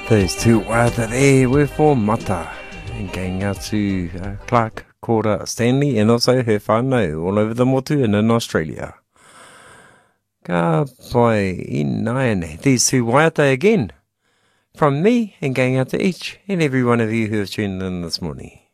Those two waiata there were for Mata, and going out to Clark, Cora, Stanley, and also her whānau all over the motu and in Australia. Ka pai I nāiane, these two waiata again, from me and going out to each and every one of you who have tuned in this morning.